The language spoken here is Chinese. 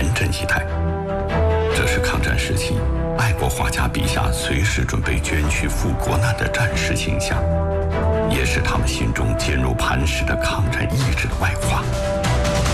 严阵以待。这是抗战时期爱国画家笔下随时准备捐躯赴国难的战士形象，也是他们心中坚如磐石的抗战意志的外化。